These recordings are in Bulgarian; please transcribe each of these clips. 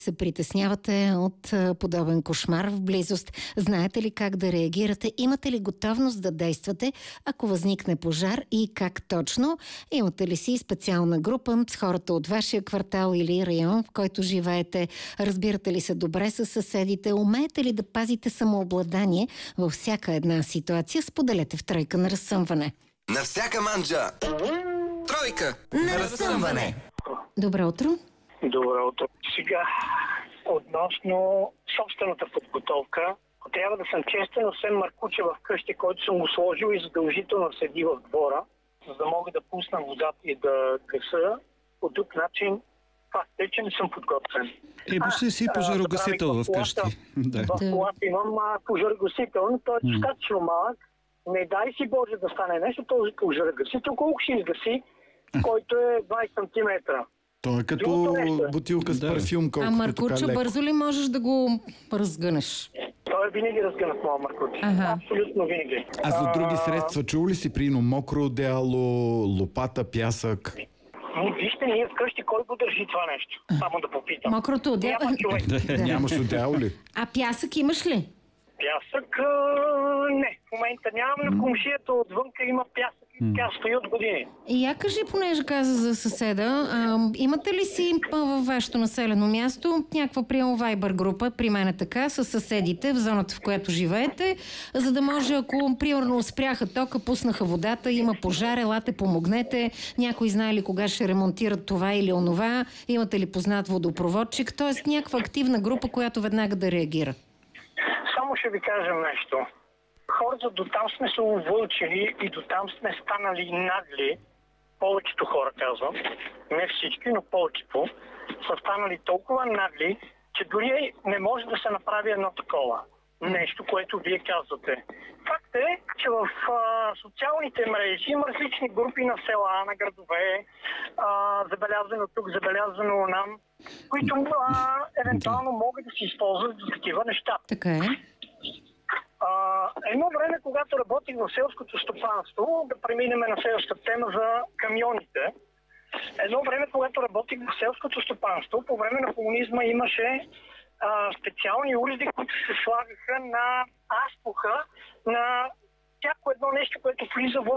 Се притеснявате от подобен кошмар в близост? Знаете ли как да реагирате? Имате ли готовност да действате, ако възникне пожар и как точно? Имате ли си специална група с хората от вашия квартал или район, в който живеете? Разбирате ли се добре с съседите? Умеете ли да пазите самообладание във всяка една ситуация? Споделете в Тройка на разсъмване. На всяка манджа! Тройка на разсъмване! Добро утро! Добро утро. Сега, относно собствената подготовка, трябва да съм честен, освен маркуче в къщи, който съм го сложил и задължително седи в двора, за да мога да пусна водата и да гаса. По друг начин, факт е, че не съм подготвен. Пошли си пожарогасител в къщи. В колата имам пожарогасител, но той е достатъчно малък. Не дай си Боже да стане нещо, този пожарогасител колко ще изгаси, който е 20 см. Той е като бутилка с парфюм, колкото Маркуче, бързо ли можеш да го разгънеш? Той е винаги разгънат, моя маркуче. Абсолютно винаги. А за други средства чул ли си, прино мокро одеяло, лопата, пясък? Вижте, ние вкъщи кой го държи това нещо? Само да попитам. Мокрото одеяло? Нямаш одеяло ли? А пясък имаш ли? Пясък? Не. В момента нямам, на комшията отвънка има пясък и тя стои от години. И я кажи, понеже каза за съседа, имате ли си във вашето населено място някаква приемо Viber група, при мен е така, с съседите в зоната, в която живеете, за да може, ако примерно спряха тока, пуснаха водата, има пожар, елате, помогнете, някой знае ли кога ще ремонтират това или онова, имате ли познат водопроводчик, т.е. някаква активна група, която веднага да реагира. Само ще ви кажа нещо. Хората дотам сме се увълчили и дотам сме станали нагли. Повечето хора казвам, не всички, но повечето са станали толкова нагли, че дори не може да се направи едно такова нещо, което вие казвате. Факт е, че в социалните мрежи има различни групи на села, на градове, забелязано тук, забелязано нам, които евентуално могат да се използват за такива неща. Така е. Едно време, когато работих в селското стопанство, да преминем на следващата тема за камионите. Едно време, когато работих в селското стопанство, по време на комунизма имаше специални уреди, които се слагаха на азбука на всяко едно нещо, което влиза в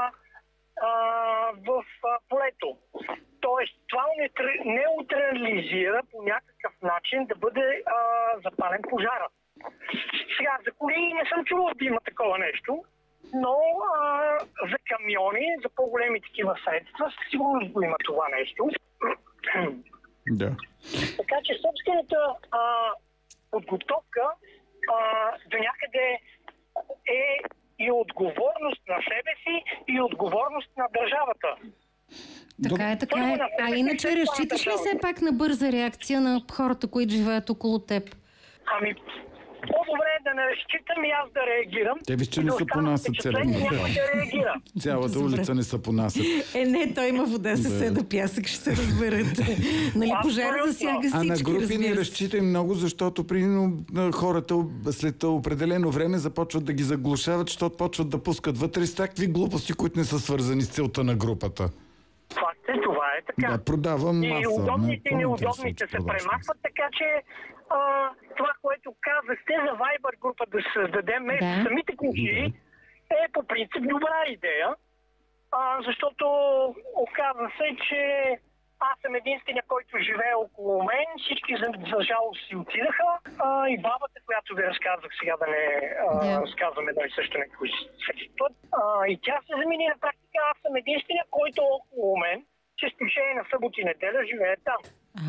полето. Тоест, това неутрализира по някакъв начин да бъде запален пожарът. Сега, за коли не съм чувал да има такова нещо, но за камиони, за по-големи такива средства, сигурно го има това нещо. Да. Така че собствената подготовка до някъде е и отговорност на себе си, и отговорност на държавата. Така е, така е. А иначе разчиташ ли все пак на бърза реакция на хората, които живеят около теб? Ами, по-добре е да не разчитам и аз да реагирам. Те виж, че не са понасят сега. Цялата улица не са понасят. Не, той има вода, съседа, пясък, ще се разберете. Нали, пожар засяга всички, а на групи не разчитай много, защото примерно хората след определено време започват да ги заглушават, защото почват да пускат вътре с такви глупости, които не са свързани с целта на групата. Факт е, това е така. Да, продавам маса. И удобните и неудобните се премахват, така че това, което казахте за Viber група да създадем самите комшии, е по принцип добра идея, защото оказва се, че аз съм единствения, който живее около мен, всички за жалост си отидаха, и бабата, която ви разказах сега, да не разказвам едно и също някакво същество, и тя се замени на практика, аз съм единствения, който около мен, че с изключение на събота и неделя живее там.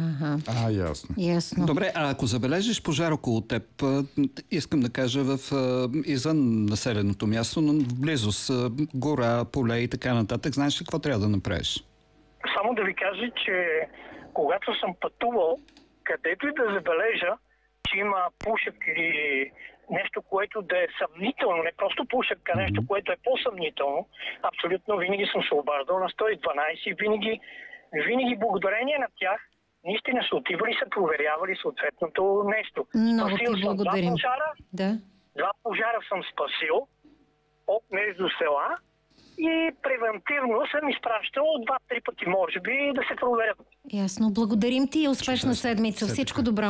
Ясно. Добре, а ако забележиш пожар около теб, искам да кажа извън населеното място, но в близост, гора, поле и така нататък, знаеш ли какво трябва да направиш? Само да ви кажа, че когато съм пътувал, където и да забележа, че има пушек или нещо, което да е съмнително, не просто пушек, а нещо, което е по-съмнително, абсолютно винаги съм се обаждал на 112 и винаги благодарение на тях наистина са отивали, са проверявали съответното нещо. Много ти благодарим. Два пожара съм спасил от между села и превентивно съм изпращал 2-3 пъти, може би, да се проверят. Ясно. Благодарим ти и успешна седмица. Всичко добро.